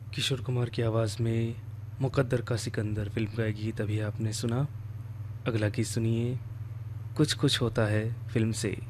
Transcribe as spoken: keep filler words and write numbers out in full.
किशोर कुमार की आवाज़ में मुकद्दर का सिकंदर फिल्म का एक गीत अभी आपने सुना। अगला गीत सुनिए कुछ कुछ होता है फिल्म से।